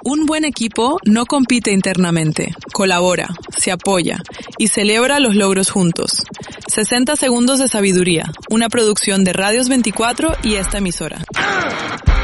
Un buen equipo no compite internamente, colabora, se apoya y celebra los logros juntos. 60 segundos de sabiduría, una producción de Radios 24 y esta emisora.